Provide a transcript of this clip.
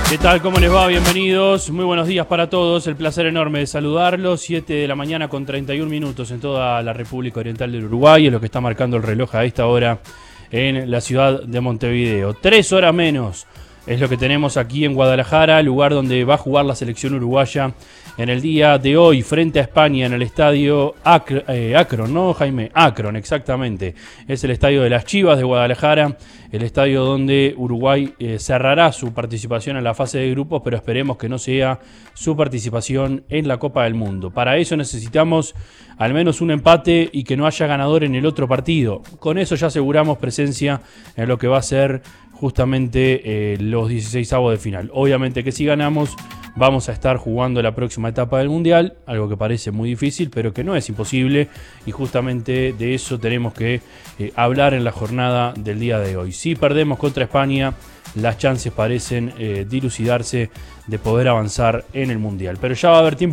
¿Qué tal? ¿Cómo les va? Bienvenidos. Muy buenos días para todos. El placer enorme de saludarlos. 7 de la mañana con 31 minutos en toda la República Oriental del Uruguay. Es lo que está marcando el reloj a esta hora en la ciudad de Montevideo. 3 horas menos es lo que tenemos aquí en Guadalajara, lugar donde va a jugar la selección uruguaya en el día de hoy frente a España en el estadio Akron, ¿no, Jaime? Akron, exactamente. Es el estadio de las Chivas de Guadalajara, el estadio donde Uruguay cerrará su participación en la fase de grupos, pero esperemos que no sea su participación en la Copa del Mundo. Para eso necesitamos al menos un empate y que no haya ganador en el otro partido. Con eso ya aseguramos presencia en lo que va a ser justamente los 16avos de final. Obviamente que si ganamos vamos a estar jugando la próxima etapa del Mundial, algo que parece muy difícil, pero que no es imposible, y justamente de eso tenemos que hablar en la jornada del día de hoy. Si perdemos contra España, las chances parecen dilucidarse de poder avanzar en el Mundial. Pero ya va a haber tiempo